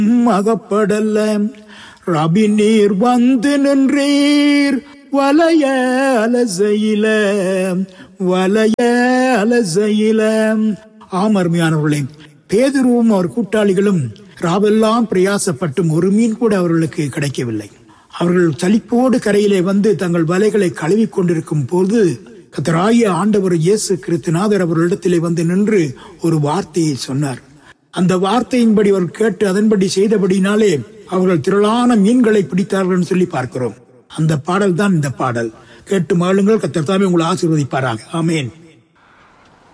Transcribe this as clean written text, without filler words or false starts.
அகப்படல. ரபி நீர் வந்து நின்றீர் வலைய அலசையில, வலைய அலசையில. ஆமர்மையானவர்களே, பேதுருவும் அவர் கூட்டாளிகளும் ராவெல்லாம் பிரயாசப்பட்டும் ஒரு மீன் கூட அவர்களுக்கு கிடைக்கவில்லை. அவர்கள் சலிப்போடு கரையிலே வந்து தங்கள் வலைகளை கழுவி கொண்டிருக்கும் போது கர்த்தராகிய ஆண்டவர் இயேசு கிறிஸ்துநாதர் அவர்களிடத்திலே வந்து நின்று ஒரு வார்த்தையை சொன்னார். அந்த வார்த்தையின்படி அவர்கள் கேட்டு அதன்படி செய்தபடினாலே அவர்கள் திரளான மீன்களை பிடித்தார்கள் சொல்லி பார்க்கிறோம். அந்த பாடல் தான் இந்த பாடல். கேட்டு மகிழுங்கள். கர்த்தர் தாமே உங்களை ஆசீர்வதிப்பாராக. ஆமென்.